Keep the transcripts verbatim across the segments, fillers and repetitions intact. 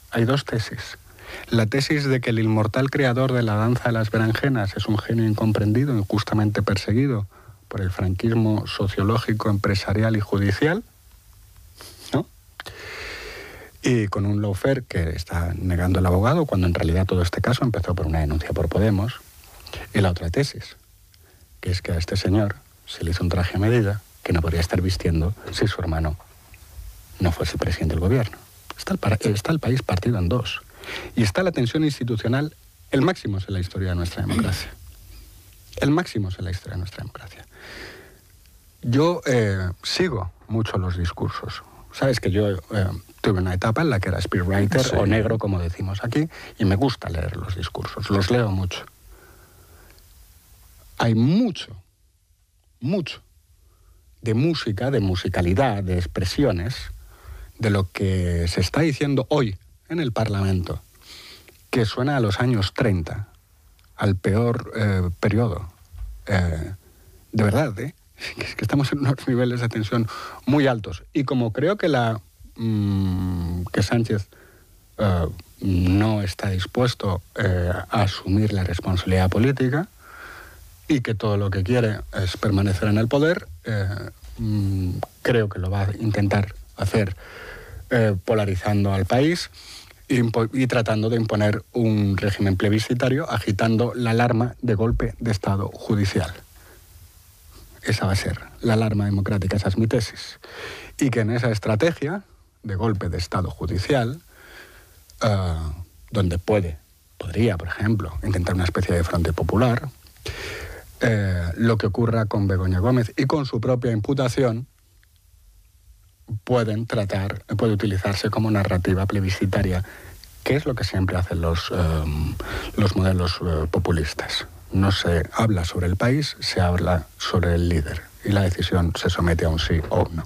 hay dos tesis. La tesis de que el inmortal creador de la danza de las berenjenas es un genio incomprendido, injustamente perseguido por el franquismo sociológico, empresarial y judicial, ¿no? Y con un lawfare que está negando el abogado, cuando en realidad todo este caso empezó por una denuncia por Podemos. Y la otra tesis, que es que a este señor se le hizo un traje a medida que no podría estar vistiendo si su hermano no fuese presidente del gobierno. Está el, para, está el país partido en dos. Y está la tensión institucional, el máximo en la historia de nuestra democracia. El máximo en la historia de nuestra democracia. Yo eh, sigo mucho los discursos. Sabes que yo eh, tuve una etapa en la que era speechwriter, sí, o negro, como decimos aquí, y me gusta leer los discursos, los leo mucho. Hay mucho, mucho de música, de musicalidad, de expresiones, de lo que se está diciendo hoy en el Parlamento, que suena a los años treinta, al peor eh, periodo. Eh, de verdad, ¿eh? Es que estamos en unos niveles de tensión muy altos. Y como creo que, la, mmm, que Sánchez eh, no está dispuesto eh, a asumir la responsabilidad política y que todo lo que quiere es permanecer en el poder, eh, mmm, creo que lo va a intentar hacer eh, polarizando al país y, y tratando de imponer un régimen plebiscitario, agitando la alarma de golpe de Estado judicial. Esa va a ser la alarma democrática, esa es mi tesis. Y que en esa estrategia de golpe de Estado judicial, uh, donde puede, podría, por ejemplo, intentar una especie de frente popular, eh, lo que ocurra con Begoña Gómez y con su propia imputación, pueden tratar, puede utilizarse como narrativa plebiscitaria, que es lo que siempre hacen los, um, los modelos uh, populistas. No se habla sobre el país, se habla sobre el líder. Y la decisión se somete a un sí o un no.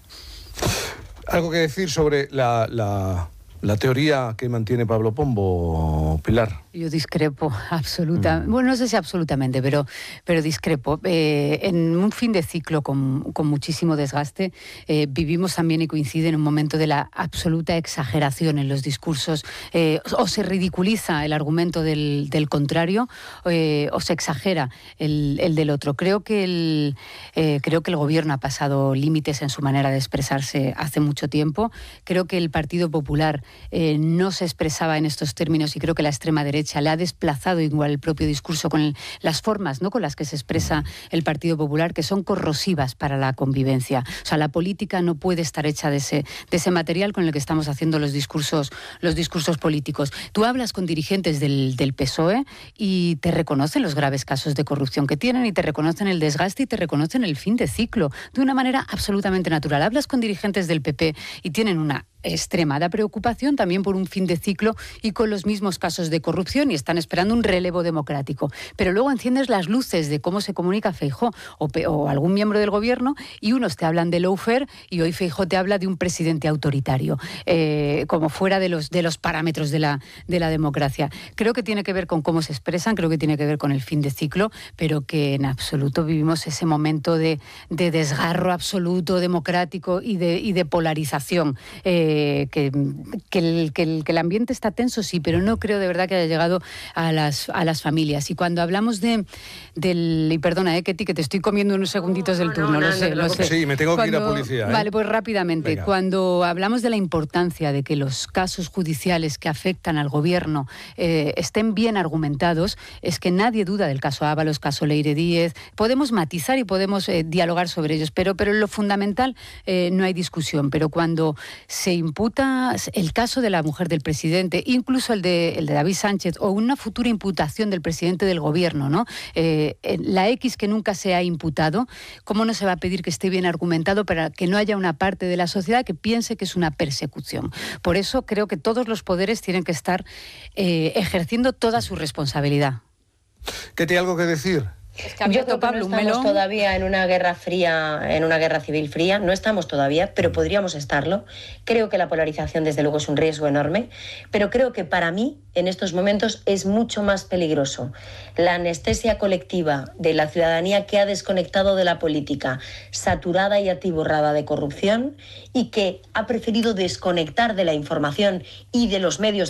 ¿Algo que decir sobre la, la, la teoría que mantiene Pablo Pombo, Pilar? Yo discrepo, absoluta. Mm. Bueno, no sé si absolutamente, pero, pero discrepo. Eh, en un fin de ciclo con, con muchísimo desgaste, eh, vivimos también, y coincide, en un momento de la absoluta exageración en los discursos. Eh, o se ridiculiza el argumento del, del contrario, eh, o se exagera el, el del otro. Creo que, el, eh, creo que el gobierno ha pasado límites en su manera de expresarse hace mucho tiempo. Creo que el Partido Popular eh, no se expresaba en estos términos, y creo que la extrema derecha le ha desplazado igual el propio discurso con el, las formas, ¿no?, con las que se expresa el Partido Popular, que son corrosivas para la convivencia. O sea, la política no puede estar hecha de ese, de ese material con el que estamos haciendo los discursos, los discursos políticos. Tú hablas con dirigentes del, del P S O E y te reconocen los graves casos de corrupción que tienen, y te reconocen el desgaste, y te reconocen el fin de ciclo de una manera absolutamente natural. Hablas con dirigentes del P P y tienen una extremada preocupación también por un fin de ciclo y con los mismos casos de corrupción, y están esperando un relevo democrático. Pero luego enciendes las luces de cómo se comunica Feijóo o, o algún miembro del gobierno, y unos te hablan de lawfare y hoy Feijóo te habla de un presidente autoritario, eh, como fuera de los, de los parámetros de la, de la democracia. Creo que tiene que ver con cómo se expresan, creo que tiene que ver con el fin de ciclo, pero que en absoluto vivimos ese momento de, de desgarro absoluto democrático y de, y de polarización. Eh, Que, que, el, que, el, que el ambiente está tenso, sí, pero no creo de verdad que haya llegado a las, a las familias. Y cuando hablamos de del... Y perdona, eh, Ketty, que te estoy comiendo unos segunditos del turno, no, no, lo sé, no, lo sé. Sí, me tengo cuando, que ir a policía. ¿eh? Vale, pues rápidamente. Venga. Cuando hablamos de la importancia de que los casos judiciales que afectan al gobierno eh, estén bien argumentados, es que nadie duda del caso Ábalos, caso Leire Díez. Podemos matizar y podemos eh, dialogar sobre ellos, pero, pero en lo fundamental eh, no hay discusión. Pero cuando se imputa el caso de la mujer del presidente, incluso el de, el de David Sánchez, o una futura imputación del presidente del gobierno, ¿no? Eh, la X que nunca se ha imputado, ¿cómo no se va a pedir que esté bien argumentado para que no haya una parte de la sociedad que piense que es una persecución? Por eso creo que todos los poderes tienen que estar eh, ejerciendo toda su responsabilidad. ¿Qué tiene algo que decir? Es que Yo creo que no estamos todavía en una guerra fría, en una guerra civil fría, no estamos todavía, pero podríamos estarlo. Creo que la polarización desde luego es un riesgo enorme, pero creo que para mí en estos momentos es mucho más peligroso la anestesia colectiva de la ciudadanía que ha desconectado de la política, saturada y atiborrada de corrupción, y que ha preferido desconectar de la información y de los medios